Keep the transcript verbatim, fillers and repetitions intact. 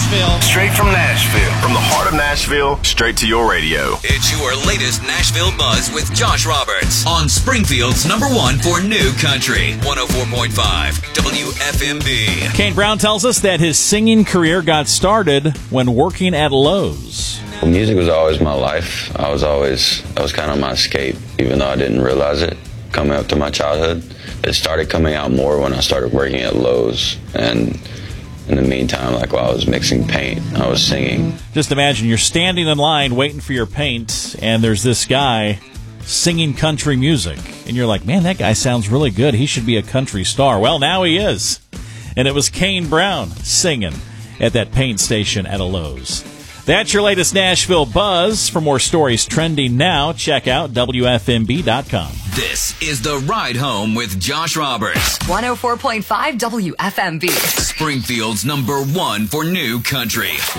Nashville. Straight from Nashville. From the heart of Nashville, straight to your radio. It's your latest Nashville Buzz with Josh Roberts on Springfield's number one for new country. one oh four point five W F M B. Kane Brown tells us that his singing career got started when working at Lowe's. Well, music was always my life. I was always, that was kind of my escape, even though I didn't realize it coming up to my childhood. It started coming out more when I started working at Lowe's, and in the meantime, like while I was mixing paint, I was singing. Just imagine you're standing in line waiting for your paint, and there's this guy singing country music. And you're like, man, that guy sounds really good. He should be a country star. Well, now he is. And it was Kane Brown singing at that paint station at a Lowe's. That's your latest Nashville Buzz. For more stories trending now, check out W F M B dot com. This is The Ride Home with Josh Roberts. one oh four point five W F M B. Springfield's number one for new country.